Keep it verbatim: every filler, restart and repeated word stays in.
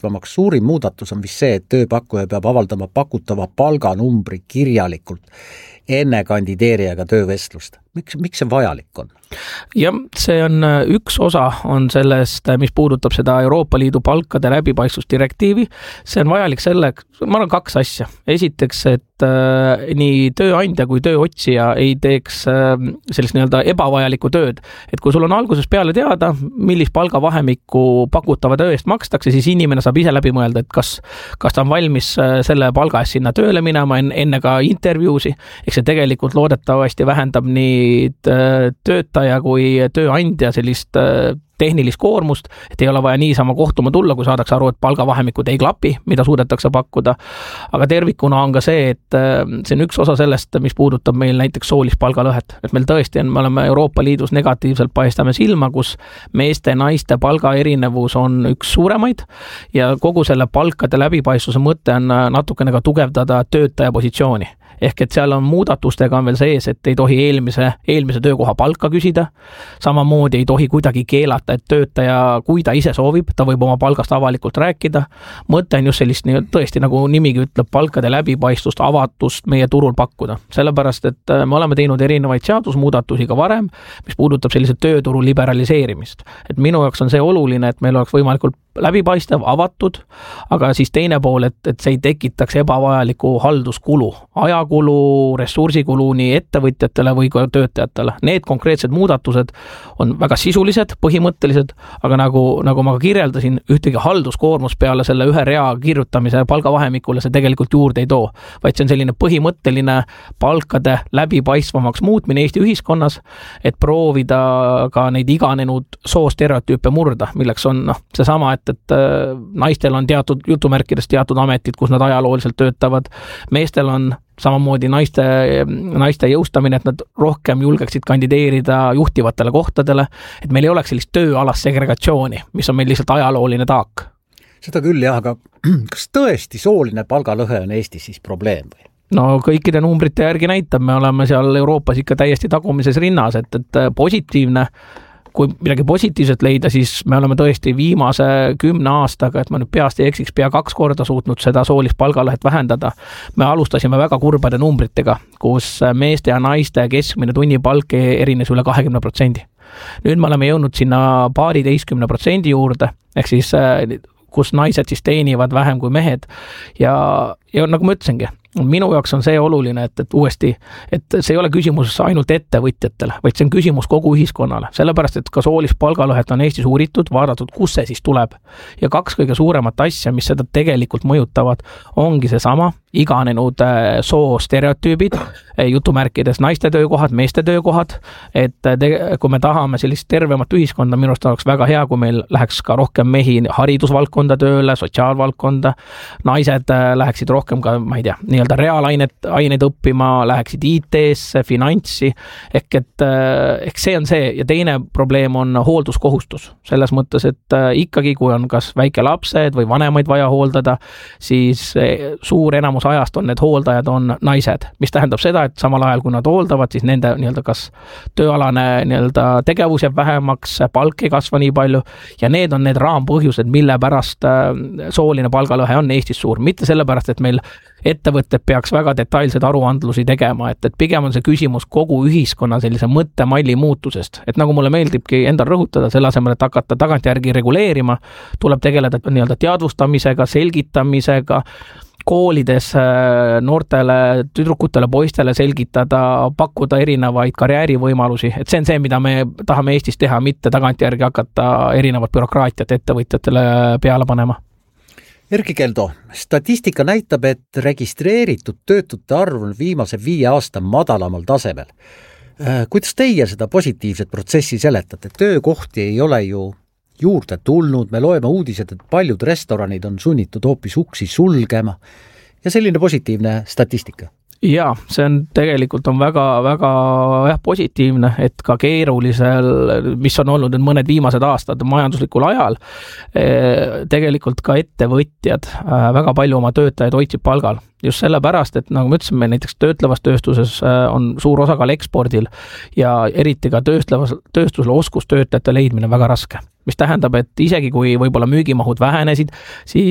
läbipaistvamaks. Suurim muudatus on vist see, et tööpakkuja peab avaldama pakutava palganumbri kirjalikult enne kandideerijaga töövestlust. Miks, miks see vajalik on? Ja see on üks osa on sellest, mis puudutab seda Euroopa Liidu palkade läbipaistvusdirektiivi. See on vajalik selle, ma arvan kaks asja. Esiteks, et äh, nii tööandja kui tööotsija ei teeks äh, sellist nii-öelda ebavajalikku tööd. Et kui sul on alguses peale teada, millist palgavahemikku pakutava töö eest makstakse, siis inimene saab ise läbi mõelda, et kas, kas ta on valmis selle palga eest sinna tööle minema enne ka intervjuusi. Eks see tegelikult loodetavasti vähendab nii töötaja kui tööandja sellist tehnilist koormust, et ei ole vaja niisama kohtuma tulla, kui saadakse aru, et palgavahemikud ei klapi, mida suudetakse pakkuda. Aga tervikuna on ka see, et see on üks osa sellest, mis puudutab meil näiteks soolist palgalõhet. Et meil tõesti on, me oleme Euroopa Liidus negatiivselt paistame silma, kus meeste ja naiste palga erinevus on üks suuremaid ja kogu selle palkade läbipaistvuse mõte on natukene ka tugevdada töötaja positsiooni. Ehk et seal on muudatustega on veel sees, et ei tohi eelmise, eelmise töökoha palka küsida. Samamoodi ei tohi kuidagi keelata, et töötaja, kui ta ise soovib, ta võib oma palgast avalikult rääkida. Mõte on just sellist tõesti, nagu nimigi ütleb, palkade läbipaistvust, avatust meie turul pakkuda. Sellepärast, et me oleme teinud erinevaid seadusmuudatusi ka varem, mis puudutab sellise tööturu liberaliseerimist. Et minu jaoks on see oluline, et meil oleks võimalikult läbipaistev, avatud, aga siis teine pool, et, et see ei tekitaks ebavajaliku halduskulu, ajakulu, ressursikulu nii ettevõtjatele või ka töötajatele. Need konkreetsed muudatused on väga sisulised, põhimõttelised, aga nagu, nagu ma ka kirjeldasin, ühtegi halduskoormus peale selle ühe rea kirjutamise palgavahemikule see tegelikult juurde ei too, vaid see on selline põhimõtteline palkade läbipaistvamaks muutmine Eesti ühiskonnas, et proovida ka neid iganenud soostereotüüpe murda, milleks on no, seesama, et et naistel on teatud jutumärkides teatud ametid, kus nad ajalooliselt töötavad. Meestel on samamoodi naiste, naiste jõustamine, et nad rohkem julgeksid kandideerida juhtivatele kohtadele, et meil ei oleks sellist tööalast segregatsiooni, mis on meil lihtsalt ajalooline taak. Seda küll jah, aga kas tõesti sooline palgalõhe on Eestis siis probleem või? No kõikide numbrite järgi näitab, me oleme seal Euroopas ikka täiesti tagumises rinnas, et, et positiivne kui midagi positiivset leida, siis me oleme tõesti viimase kümne aastaga, et ma nüüd peast ei eksiks, pea kaks korda suutnud seda soolist palgalõhet vähendada. Me alustasime väga kurbade numbritega, kus meeste ja naiste keskmine tunnipalk erines üle kahekümne protsendi. Nüüd me oleme jõudnud sinna paariteistkümne protsendi juurde, ehk siis kus naised siis teenivad vähem kui mehed ja, ja nagu ma ütlesingi, minu jaoks on see oluline, et, et uuesti, et see ei ole küsimus ainult ettevõtjatele, vaid see on küsimus kogu ühiskonnale. Sellepärast, et ka soolist palgalõhet on Eestis uuritud, vaadatud, kus see siis tuleb. Ja kaks kõige suuremat asja, mis seda tegelikult mõjutavad, ongi see sama, iganenud soo stereotüübid, jutumärkides naiste töökohad, meeste töökohad, et te, kui me tahame sellist tervemat ühiskonda, minu arust oleks väga hea, kui meil läheks ka rohkem mehi haridusvaldkonda tööle, sotsiaalvaldkonda, naised läheksid rohkem ka, ma ei tea, nii-öelda reaalainet, aineid õppima, läheksid I T-sse, finantsi, ehk et ehk see on see, ja teine probleem on hoolduskohustus. Selles mõttes, et ikkagi, kui on kas väike lapsed või vanemaid vaja hooldada, siis suur enamus ajast on need hooldajad on naised, mis tähendab seda, et samal ajal, kui nad hooldavad, siis nende nii-öelda kas tööalane nii-öelda tegevus jääb vähemaks, palk ei kasva nii palju, ja need on need raampõhjused, mille pärast sooline palgalõhe on Eestis suur. Mitte sellepärast, et meil ettevõtted peaks väga detailsed aruandlusi tegema, et, et pigem on see küsimus kogu ühiskonna sellise mõttemalli muutusest. Et nagu mulle meeldibki endal rõhutada, selle asemel, et hakata tagantjärgi reguleerima, tuleb tegeleda nii-öelda teadvustamisega, selgitamisega, koolides noortele, tüdrukutele, poistele selgitada, pakkuda erinevaid karjäärivõimalusi. Et see on see, mida me tahame Eestis teha, mitte tagantjärgi hakata erinevat bürokraatiat ettevõtjatele peale panema. Erki Keldo, statistika näitab, et registreeritud töötute arv on viimase viie aasta madalamal tasemel. Kuidas teie seda positiivset protsessi seletate? Töökohti ei ole ju juurde tulnud, me loeme uudised, et paljud restoranid on sunnitud hoopis uksi sulgema ja selline positiivne statistika. Jaa, see on tegelikult on väga, väga jah, positiivne, et ka keerulisel, mis on olnud nüüd mõned viimased aastad majanduslikul ajal, tegelikult ka ettevõtjad väga palju oma töötajaid hoidsid palgal. Just sellepärast, et nagu me ütlesime, näiteks töötlevas tööstuses on suur osakaal ekspordil ja eriti ka töötlevas tööstusele oskustöötajate leidmine väga raske. Mis tähendab, et isegi kui võib-olla müügimahud vähenesid, siis